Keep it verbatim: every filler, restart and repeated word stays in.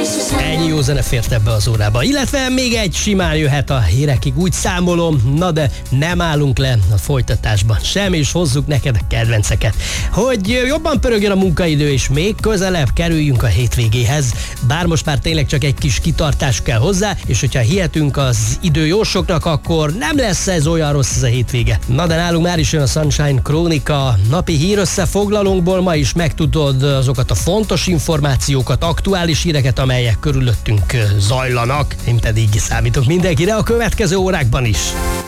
Ennyi jó zene fért ebbe az órába. Illetve még egy simán jöhet a hírekig, úgy számolom. Na de nem állunk le a folytatásban sem, és hozzuk neked a kedvenceket. Hogy jobban pörögjön a munkaidő, és még közelebb kerüljünk a hétvégéhez. Bár most már tényleg csak egy kis kitartás kell hozzá, és hogyha hihetünk az időjósoknak, akkor nem lesz ez olyan rossz ez a hétvége. Na de nálunk már is jön a Sunshine Krónika napi hírösszefoglalónkból. Ma is megtudod azokat a fontos információkat, aktuális híreket, amelyek körülöttünk zajlanak. Én pedig számítok mindenkire a következő órákban is.